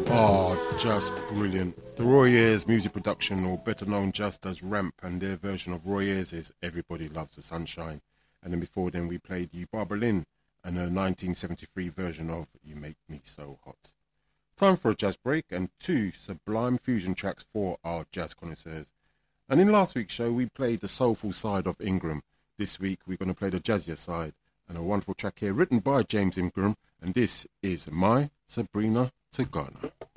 Oh, just brilliant. The Roy Ayers music production, or better known just as Ramp, and their version of Roy Ayers' Everybody Loves the Sunshine. And then before then we played you Barbara Lynn and her 1973 version of You Make Me So Hot. Time for a jazz break and two sublime fusion tracks for our jazz connoisseurs. And in last week's show we played the soulful side of Ingram. This week we're going to play the jazzier side, and a wonderful track here written by James Ingram, and this is My Sabrina to Ghana.